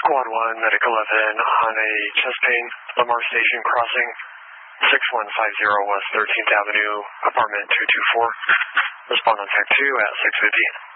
Quad 1, Medic 11 on a chest pain, Lamar Station crossing 6150 West 13th Avenue, apartment 224. Respond on Tech 2 at 6:50.